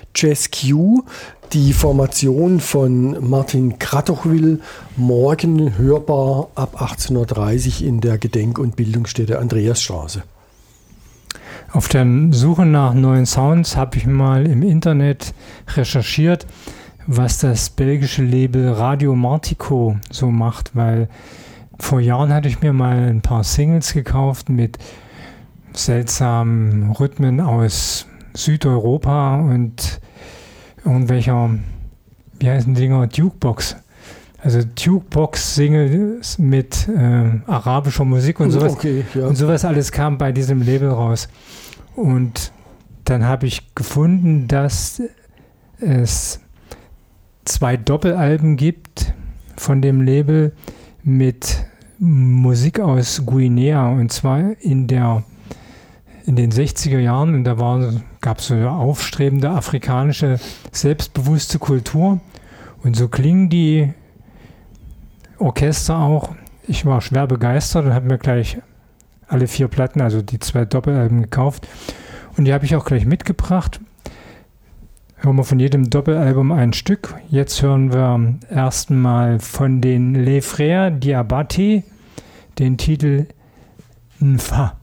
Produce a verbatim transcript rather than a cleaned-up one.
Jazz Q, die Formation von Martin Kratochwil, morgen hörbar ab achtzehn Uhr dreißig in der Gedenk- und Bildungsstätte Andreasstraße. Auf der Suche nach neuen Sounds habe ich mal im Internet recherchiert, was das belgische Label Radio Martico so macht, weil vor Jahren hatte ich mir mal ein paar Singles gekauft mit seltsamen Rhythmen aus Südeuropa und irgendwelcher, wie heißen die Dinger, Jukebox. Also Jukebox-Singles mit äh, arabischer Musik und sowas. Okay, ja. Und sowas alles kam bei diesem Label raus. Und dann habe ich gefunden, dass es zwei Doppelalben gibt von dem Label mit Musik aus Guinea, und zwar in der in den sechziger Jahren, und da gab es so eine aufstrebende afrikanische, selbstbewusste Kultur, und so klingen die Orchester auch. Ich war schwer begeistert und habe mir gleich alle vier Platten, also die zwei Doppelalben, gekauft, und die habe ich auch gleich mitgebracht. Hören wir von jedem Doppelalbum ein Stück. Jetzt hören wir erstmal von den Les Frères Diabaté den Titel Nfa.